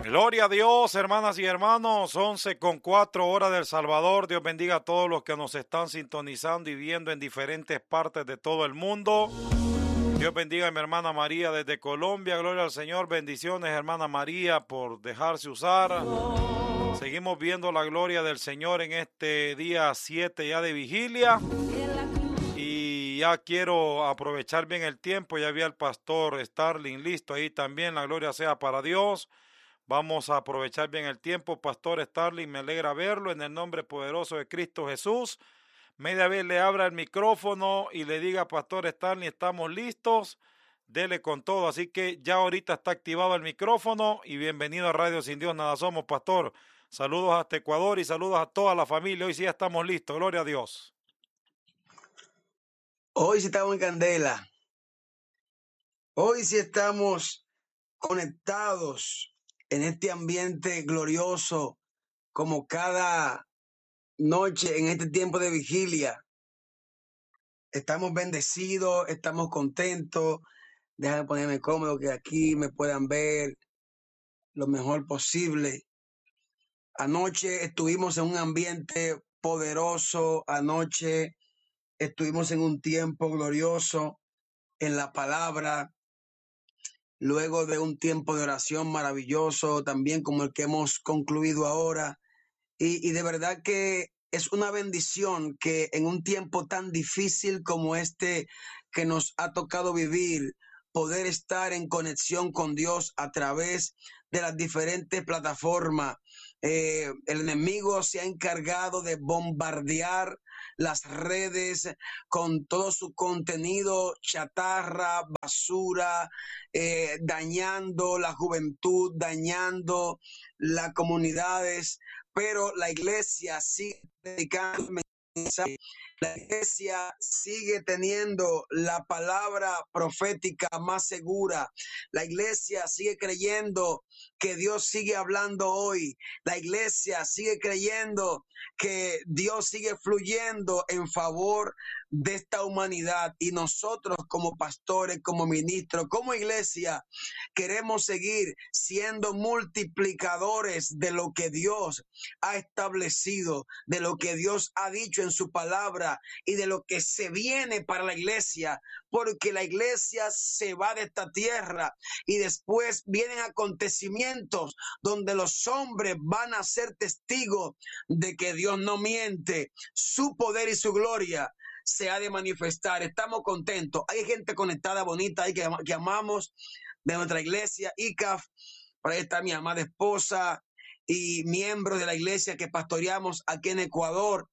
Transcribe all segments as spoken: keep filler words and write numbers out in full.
Gloria a Dios, hermanas y hermanos, once con cuatro horas del Salvador. Dios bendiga a todos los que nos están sintonizando y viendo en diferentes partes de todo el mundo. Dios bendiga a mi hermana María desde Colombia. Gloria al Señor. Bendiciones, hermana María, por dejarse usar. Seguimos viendo la gloria del Señor en este día siete ya de vigilia. Y ya quiero aprovechar bien el tiempo. Ya vi al pastor Starling listo ahí también. La gloria sea para Dios. Vamos a aprovechar bien el tiempo. Pastor Starling, me alegra verlo en el nombre poderoso de Cristo Jesús. Media vez le abra el micrófono y le diga, Pastor Starling, estamos listos. Dele con todo. Así que ya ahorita está activado el micrófono y bienvenido a Radio Sin Dios Nada Somos, Pastor. Saludos hasta Ecuador y saludos a toda la familia. Hoy sí ya estamos listos. Gloria a Dios. Hoy sí estamos en candela. Hoy sí estamos conectados en este ambiente glorioso, como cada noche en este tiempo de vigilia. Estamos bendecidos, estamos contentos. Déjame ponerme cómodo, que aquí me puedan ver lo mejor posible. Anoche estuvimos en un ambiente poderoso. Anoche estuvimos en un tiempo glorioso en la palabra. Luego de un tiempo de oración maravilloso, también como el que hemos concluido ahora. Y, y de verdad que es una bendición que en un tiempo tan difícil como este que nos ha tocado vivir, poder estar en conexión con Dios a través de las diferentes plataformas. Eh, el enemigo se ha encargado de bombardear las redes con todo su contenido chatarra, basura, eh, dañando la juventud, dañando las comunidades, pero la iglesia sigue predicando el mensaje. La iglesia sigue teniendo la palabra profética más segura. La iglesia sigue creyendo que Dios sigue hablando hoy. La iglesia sigue creyendo que Dios sigue fluyendo en favor de esta humanidad. Y nosotros como pastores, como ministros, como iglesia, queremos seguir siendo multiplicadores de lo que Dios ha establecido, de lo que Dios ha dicho en su palabra y de lo que se viene para la iglesia, porque la iglesia se va de esta tierra y después vienen acontecimientos donde los hombres van a ser testigos de que Dios no miente. Su poder y su gloria se ha de manifestar. Estamos contentos. Hay gente conectada, bonita, ahí que, que amamos, de nuestra iglesia, I C A F. Por ahí está mi amada esposa y miembros de la iglesia que pastoreamos aquí en Ecuador,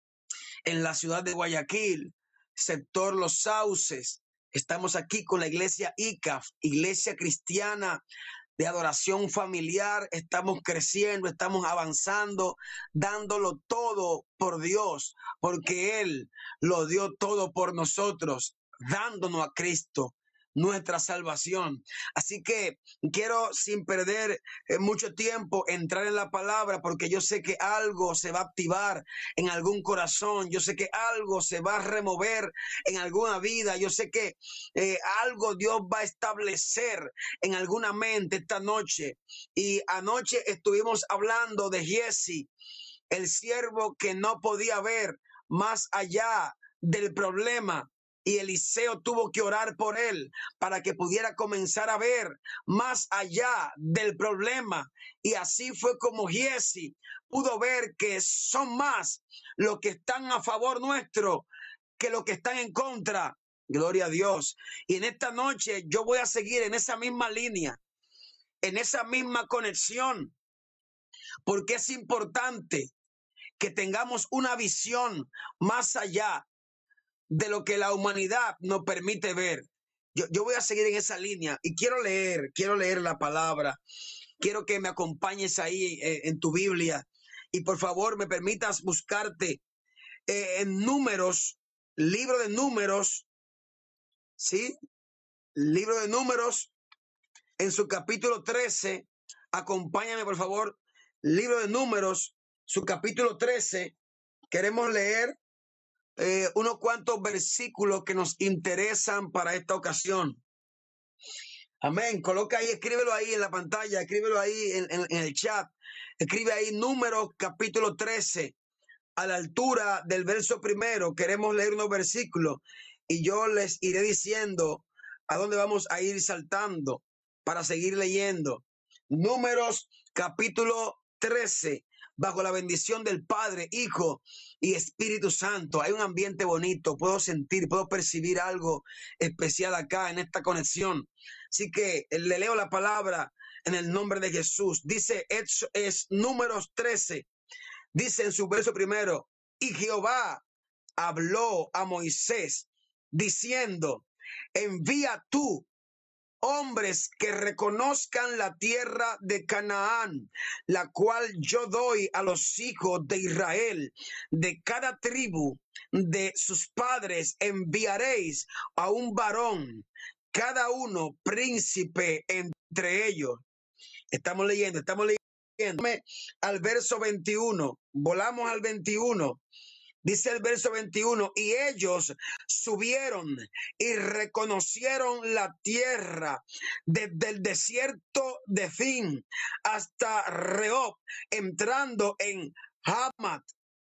en la ciudad de Guayaquil, sector Los Sauces. Estamos aquí con la iglesia I C A F, Iglesia Cristiana de Adoración Familiar. Estamos creciendo, estamos avanzando, dándolo todo por Dios, porque Él lo dio todo por nosotros, dándonos a Cristo nuestra salvación. Así que quiero, sin perder eh, mucho tiempo, entrar en la palabra, porque yo sé que algo se va a activar en algún corazón, yo sé que algo se va a remover en alguna vida, yo sé que eh, algo Dios va a establecer en alguna mente esta noche. Y anoche estuvimos hablando de Giezi, el siervo que no podía ver más allá del problema. Y Eliseo tuvo que orar por él para que pudiera comenzar a ver más allá del problema. Y así fue como Giezi pudo ver que son más los que están a favor nuestro que los que están en contra. Gloria a Dios. Y en esta noche yo voy a seguir en esa misma línea, en esa misma conexión, porque es importante que tengamos una visión más allá de lo que la humanidad nos permite ver. Yo, yo voy a seguir en esa línea y quiero leer, quiero leer la palabra. Quiero que me acompañes ahí eh, en tu Biblia y por favor me permitas buscarte eh, en Números, libro de Números, ¿sí? Libro de Números, en su capítulo trece. Acompáñame por favor. Libro de Números, su capítulo trece. Queremos leer Eh, unos cuantos versículos que nos interesan para esta ocasión. Amén. Coloca ahí, escríbelo ahí en la pantalla, escríbelo ahí en, en, en el chat. Escribe ahí Números capítulo trece, a la altura del verso primero. Queremos leer unos versículos y yo les iré diciendo a dónde vamos a ir saltando para seguir leyendo. Números capítulo trece, bajo la bendición del Padre, Hijo y Espíritu Santo. Hay un ambiente bonito, puedo sentir, puedo percibir algo especial acá en esta conexión. Así que le leo la palabra en el nombre de Jesús. Dice, es, es Números trece, dice en su verso primero, y Jehová habló a Moisés diciendo, envía tú hombres que reconozcan la tierra de Canaán, la cual yo doy a los hijos de Israel. De cada tribu de sus padres enviaréis a un varón, cada uno príncipe entre ellos. Estamos leyendo, estamos leyendo al verso veintiuno. Volamos al veintiuno. Dice el verso veintiuno, y ellos subieron y reconocieron la tierra desde el desierto de Zin hasta Rehob, entrando en Hamat.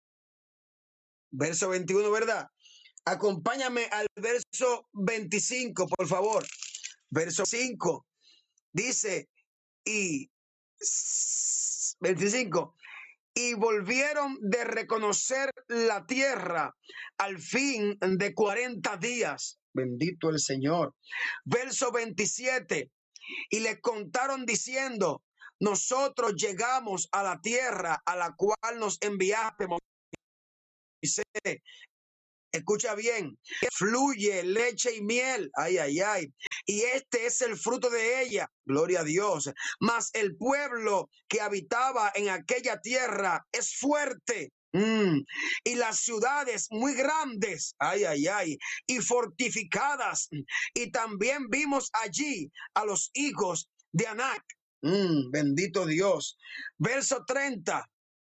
Verso veintiuno, ¿verdad? Acompáñame al verso veinticinco, por favor. Verso cinco. Dice, y veinticinco. Y volvieron de reconocer la tierra al fin de cuarenta días. Bendito el Señor. Verso veintisiete. Y le contaron diciendo, nosotros llegamos a la tierra a la cual nos enviaste, Moisés. Escucha bien, fluye leche y miel, ay, ay, ay, y este es el fruto de ella, gloria a Dios. Mas el pueblo que habitaba en aquella tierra es fuerte, mm, y las ciudades muy grandes, ay, ay, ay, y fortificadas, y también vimos allí a los hijos de Anac, mm, bendito Dios. Verso treinta.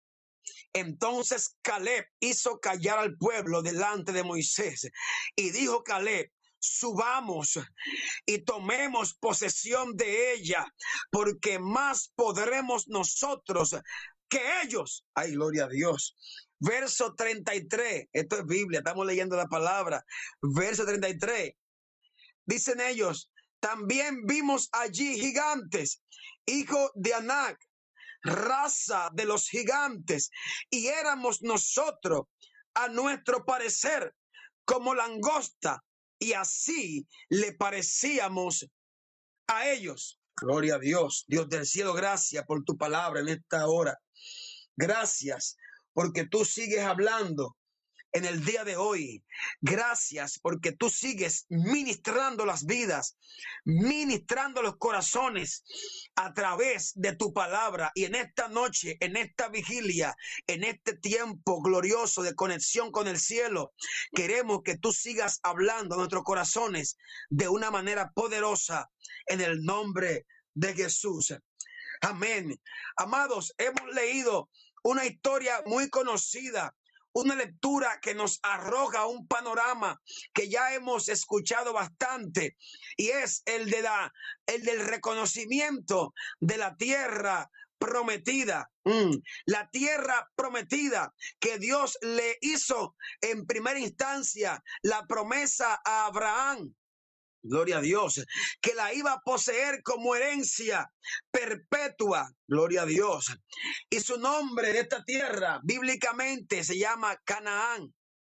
Entonces Caleb hizo callar al pueblo delante de Moisés y dijo Caleb, subamos y tomemos posesión de ella, porque más podremos nosotros que ellos. Ay, gloria a Dios. Verso treinta y tres, esto es Biblia, estamos leyendo la palabra. Verso treinta y tres, dicen ellos, también vimos allí gigantes, hijos de Anac, raza de los gigantes, y éramos nosotros a nuestro parecer como langosta, y así le parecíamos a ellos. Gloria a Dios, Dios del cielo, gracias por tu palabra en esta hora. Gracias porque tú sigues hablando en el día de hoy. Gracias porque tú sigues ministrando las vidas, ministrando los corazones a través de tu palabra. Y en esta noche, en esta vigilia, en este tiempo glorioso de conexión con el cielo, queremos que tú sigas hablando a nuestros corazones de una manera poderosa en el nombre de Jesús. Amén. Amados, hemos leído una historia muy conocida, una lectura que nos arroja un panorama que ya hemos escuchado bastante, y es el de la, el del reconocimiento de la tierra prometida. Mm, la tierra prometida que Dios le hizo en primera instancia la promesa a Abraham. Gloria a Dios, que la iba a poseer como herencia perpetua, gloria a Dios. Y su nombre de esta tierra bíblicamente se llama Canaán.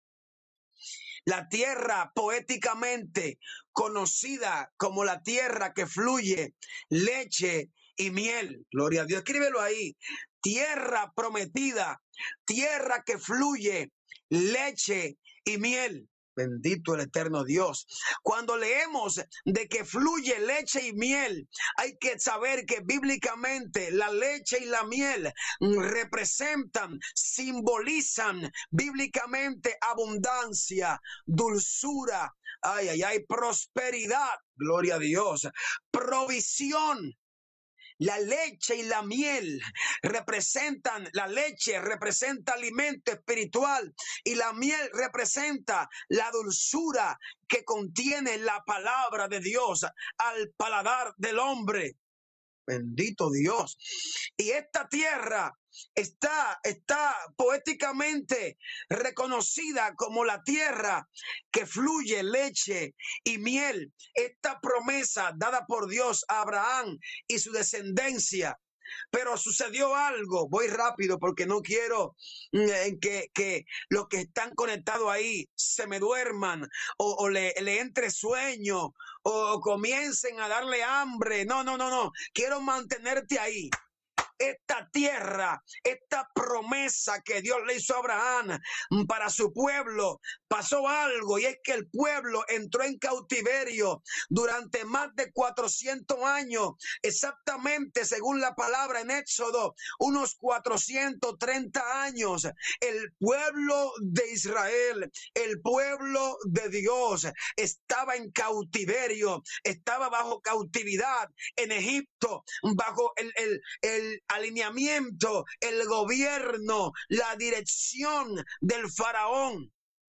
La tierra poéticamente conocida como la tierra que fluye leche y miel. Gloria a Dios, escríbelo ahí. Tierra prometida, tierra que fluye leche y miel. Bendito el eterno Dios. Cuando leemos de que fluye leche y miel, hay que saber que bíblicamente la leche y la miel representan, simbolizan bíblicamente abundancia, dulzura, ay, ay, ay, prosperidad, gloria a Dios, provisión. La leche y la miel representan, la leche representa alimento espiritual y la miel representa la dulzura que contiene la palabra de Dios al paladar del hombre. Bendito Dios. Y esta tierra está, está poéticamente reconocida como la tierra que fluye leche y miel. Esta promesa dada por Dios a Abraham y su descendencia. Pero sucedió algo, voy rápido porque no quiero mm, que, que los que están conectados ahí se me duerman o, o le, le entre sueño o comiencen a darle hambre. No, no, no, no. Quiero mantenerte ahí. Esta tierra, esta promesa que Dios le hizo a Abraham para su pueblo, pasó algo, y es que el pueblo entró en cautiverio durante más de cuatrocientos años, exactamente según la palabra en Éxodo, unos cuatrocientos treinta años. El pueblo de Israel, el pueblo de Dios, estaba en cautiverio, estaba bajo cautividad en Egipto, bajo el, el, el alineamiento, el gobierno, la dirección del faraón.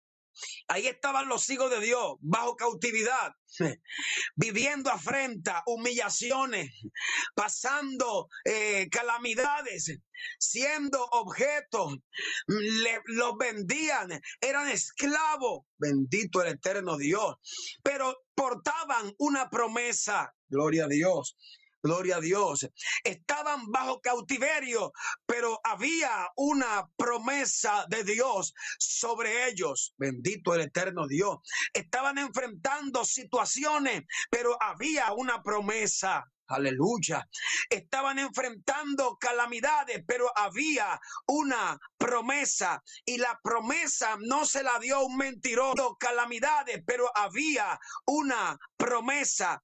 Ahí estaban los hijos de Dios bajo cautividad, viviendo afrenta, humillaciones, pasando eh, calamidades, siendo objetos, le, los vendían, eran esclavos. Bendito el eterno Dios, pero portaban una promesa. Gloria a Dios. Gloria a Dios. Estaban bajo cautiverio, pero había una promesa de Dios sobre ellos. Bendito el eterno Dios. Estaban enfrentando situaciones, pero había una promesa. Aleluya. Estaban enfrentando calamidades, pero había una promesa, y la promesa no se la dio un mentiroso. Calamidades, pero había una promesa,